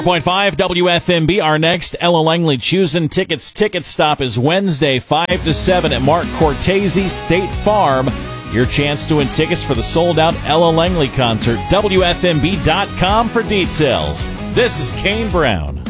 .5 WFMB. Our next Ella Langley Choosing Tickets ticket stop is Wednesday, 5 to 7 at Mark Cortese State Farm. Your chance to win tickets for the sold-out Ella Langley concert. WFMB.com for details. This is Kane Brown.